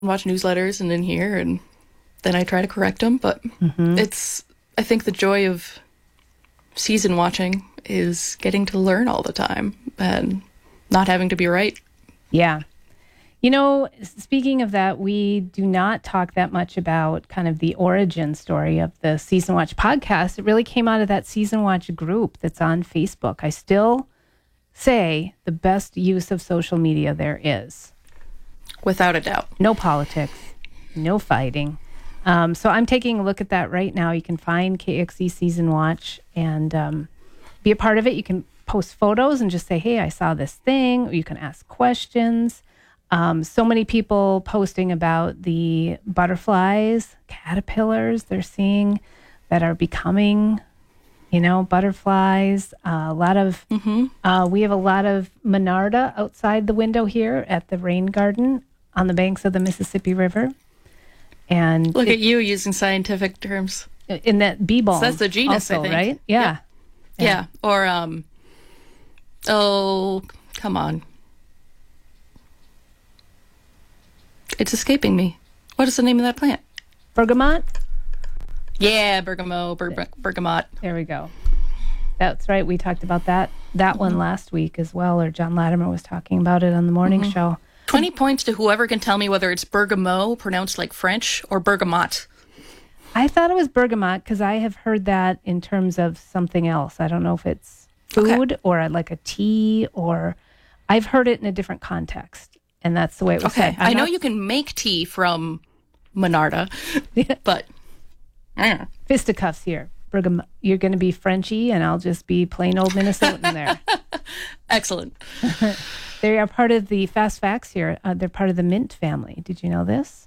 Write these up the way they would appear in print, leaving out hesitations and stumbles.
watch newsletters and in here, and then I try to correct them. But I think the joy of season watching is getting to learn all the time and not having to be right. Yeah. Speaking of that, we do not talk that much about kind of the origin story of the Season Watch podcast. It really came out of that Season Watch group that's on Facebook. I still say the best use of social media there is. Without a doubt. No politics, no fighting. So I'm taking a look at that right now. You can find KXE Season Watch and be a part of it. You can post photos and just say, hey, I saw this thing. Or you can ask questions. So many people posting about the butterflies, caterpillars they're seeing that are becoming, butterflies. We have a lot of Monarda outside the window here at the rain garden on the banks of the Mississippi River. And look at you using scientific terms. In that bee balm. So that's the genus, also, I think. Right? Yeah. Yeah. Or, come on. It's escaping me. What is the name of that plant? Bergamot? Yeah, bergamot. There we go. That's right. We talked about that one last week as well, or John Latimer was talking about it on the morning show. 20 points to whoever can tell me whether it's bergamot, pronounced like French, or bergamot. I thought it was bergamot because I have heard that in terms of something else. I don't know if it's food or like a tea, or I've heard it in a different context. And that's the way it was said. I know you can make tea from Monarda, but... Fisticuffs here. Bergamot. You're going to be Frenchy, and I'll just be plain old Minnesotan there. Excellent. They are part of the Fast Facts here. They're part of the mint family. Did you know this?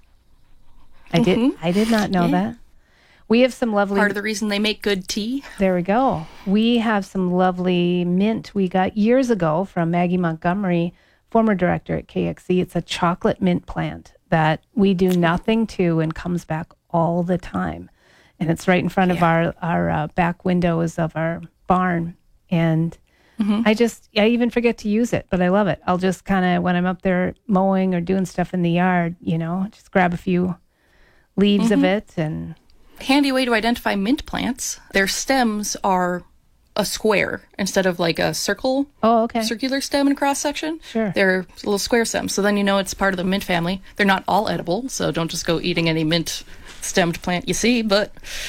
I did not know that. We have some lovely... Part of the reason they make good tea. There we go. We have some lovely mint we got years ago from Maggie Montgomery, former director at KXE. It's a chocolate mint plant that we do nothing to and comes back all the time. And it's right in front of our back windows of our barn. And I even forget to use it, but I love it. I'll just kind of, when I'm up there mowing or doing stuff in the yard, just grab a few leaves of it. And handy way to identify mint plants. Their stems are a square instead of like a circle. Oh, okay. Circular stem and cross section. Sure. They're little square stems. So then it's part of the mint family. They're not all edible, so don't just go eating any mint stemmed plant you see, but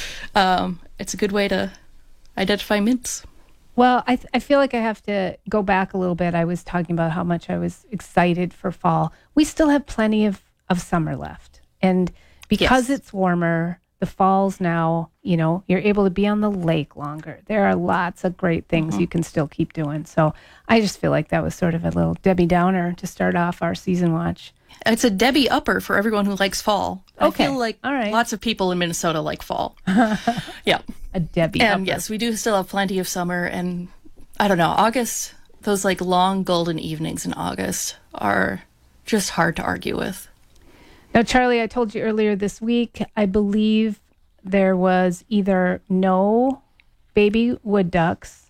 it's a good way to identify mints. Well, I feel like I have to go back a little bit. I was talking about how much I was excited for fall. We still have plenty of summer left. And because it's warmer, the falls now, you're able to be on the lake longer. There are lots of great things you can still keep doing. So I just feel like that was sort of a little Debbie Downer to start off our season watch. It's a Debbie Upper for everyone who likes fall. Okay. I feel like lots of people in Minnesota like fall. Yeah. A Debbie Upper. And yes, we do still have plenty of summer. And I don't know, August, those like long golden evenings in August are just hard to argue with. Now, Charlie, I told you earlier this week, I believe there was either no baby wood ducks,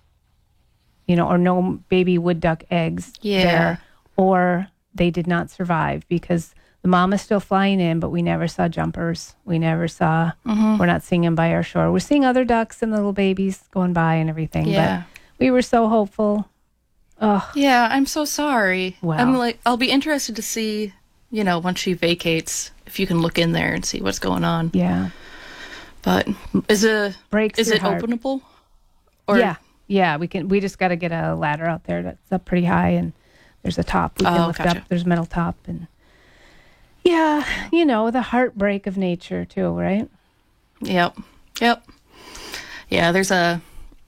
or no baby wood duck eggs there, or they did not survive because the mom is still flying in, but we never saw jumpers. We never saw, we're not seeing them by our shore. We're seeing other ducks and little babies going by and everything, but we were so hopeful. Oh. Yeah, I'm so sorry. Wow. I'll be interested to see, once she vacates, if you can look in there and see what's going on. Yeah. But is it heart. openable? Or? Yeah, we just got to get a ladder out there that's up pretty high, and there's a top we can lift up. There's a metal top, and the heartbreak of nature too, right? Yep. Yeah, there's a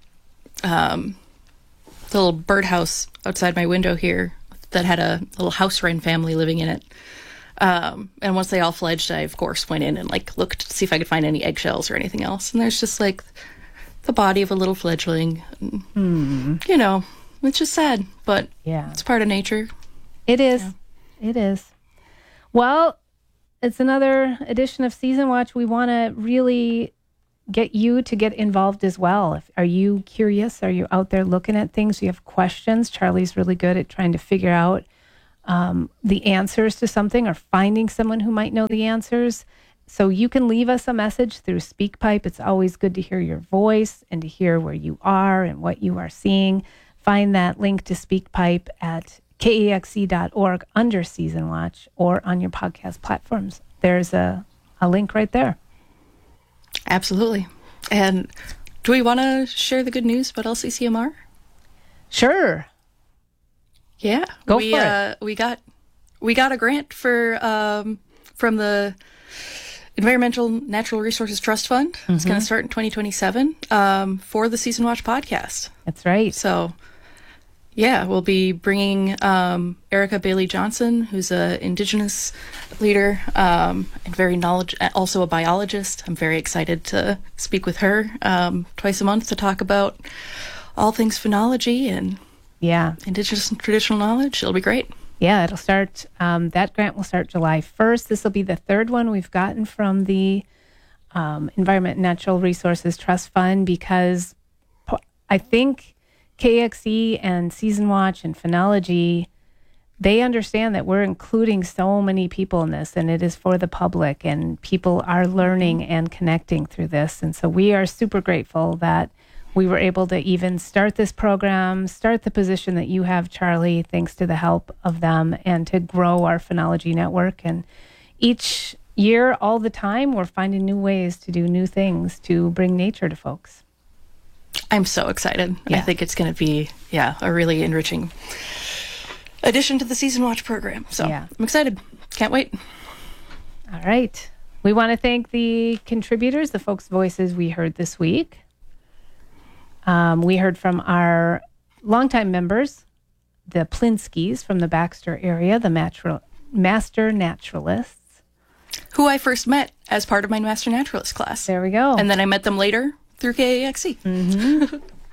little birdhouse outside my window here that had a little house wren family living in it. And once they all fledged, I, of course, went in and looked to see if I could find any eggshells or anything else. And there's just the body of a little fledgling. It's just sad, but it's part of nature. It is. Yeah. It is. Well, it's another edition of Season Watch. We want to really get you to get involved as well. Are you curious? Are you out there looking at things? Do you have questions? Charlie's really good at trying to figure out the answers to something or finding someone who might know the answers. So you can leave us a message through SpeakPipe. It's always good to hear your voice and to hear where you are and what you are seeing. Find that link to SpeakPipe at KEXC.org under Season Watch or on your podcast platforms. There's a link right there. Absolutely. And do we want to share the good news about LCCMR? Sure. Yeah. Go for it. We got a grant for from the Environmental Natural Resources Trust Fund. It's going to start in 2027 for the Season Watch podcast. That's right. So, yeah, we'll be bringing Erica Bailey Johnson, who's an Indigenous leader and also a biologist. I'm very excited to speak with her twice a month to talk about all things phenology and Indigenous and traditional knowledge. It'll be great. Yeah, it'll start, that grant will start July 1st. This will be the third one we've gotten from the Environment and Natural Resources Trust Fund, because I think KXE and Season Watch and Phenology, they understand that we're including so many people in this, and it is for the public, and people are learning and connecting through this. And so we are super grateful that we were able to even start this program, start the position that you have, Charlie, thanks to the help of them, and to grow our phenology network. And each year, all the time, we're finding new ways to do new things to bring nature to folks. I'm so excited. Yeah. I think it's going to be, a really enriching addition to the Season Watch program. So I'm excited. Can't wait. All right. We want to thank the contributors, the folks' voices we heard this week. We heard from our longtime members, the Plinskys from the Baxter area, the Master Naturalists. Who I first met as part of my Master Naturalist class. There we go. And then I met them later through KAXE. Mm-hmm.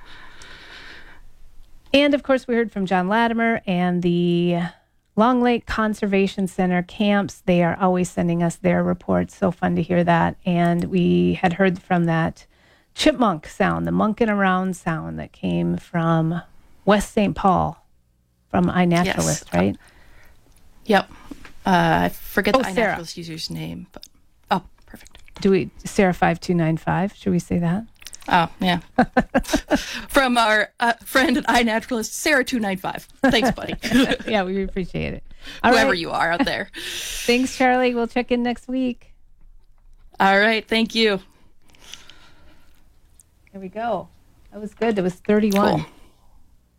And, of course, we heard from John Latimer and the Long Lake Conservation Center camps. They are always sending us their reports. So fun to hear that. And we had heard from that chipmunk sound, the monkin' around sound that came from West St. Paul from iNaturalist, right? Yep. I forget the Sarah. iNaturalist user's name, but perfect. Sarah 5295, should we say that? Oh, yeah. From our friend at iNaturalist, Sarah 295. Thanks, buddy. Yeah, we appreciate it. Whoever you are out there. Thanks, Charlie. We'll check in next week. All right. Thank you. There we go. That was good. It was 31. Cool.